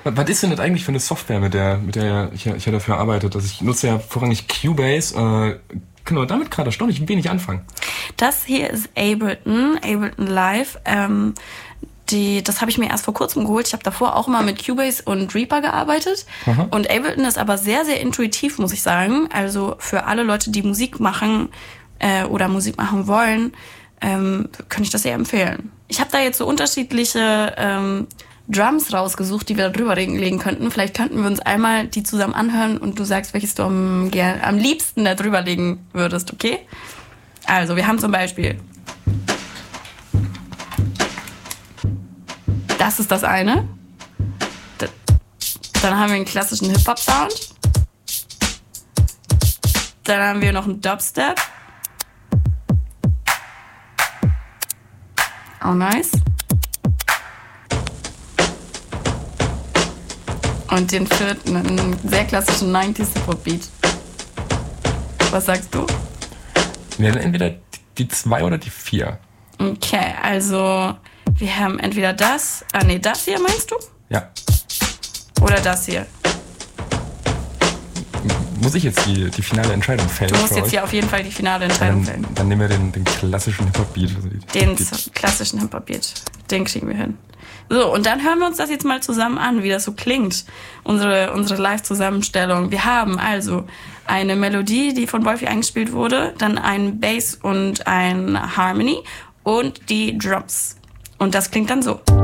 Was ist denn das eigentlich für eine Software, mit der ich ja dafür arbeite? Ich nutze ja vorrangig Cubase. Genau, damit gerade erstaunlich wenig anfangen. Das hier ist Ableton Live. Das habe ich mir erst vor kurzem geholt. Ich habe davor auch immer mit Cubase und Reaper gearbeitet. Aha. Und Ableton ist aber sehr, sehr intuitiv, muss ich sagen. Also für alle Leute, die Musik machen oder Musik machen wollen, kann ich das sehr empfehlen. Ich habe da jetzt so unterschiedliche Drums rausgesucht, die wir da drüber legen könnten. Vielleicht könnten wir uns einmal die zusammen anhören und du sagst, welches du am liebsten da drüber legen würdest, okay? Also, wir haben zum Beispiel... Das ist das eine. Dann haben wir einen klassischen Hip-Hop-Sound. Dann haben wir noch einen Dubstep. Oh, nice. Und den vierten, einen sehr klassischen 90s Hip-Hop-Beat. Was sagst du? Ja, entweder die 2 oder die 4. Okay, also wir haben entweder das... das hier meinst du? Ja. Oder das hier? Muss ich jetzt die finale Entscheidung fällen? Du musst jetzt hier auf jeden Fall die finale Entscheidung fällen. Dann nehmen wir den klassischen Hip-Hop-Beat. Also den klassischen Hip-Hop-Beat. Den kriegen wir hin. So, und dann hören wir uns das jetzt mal zusammen an, wie das so klingt. Unsere Live-Zusammenstellung. Wir haben also eine Melodie, die von Wolfi eingespielt wurde, dann ein Bass und ein Harmony und die Drums. Und das klingt dann so.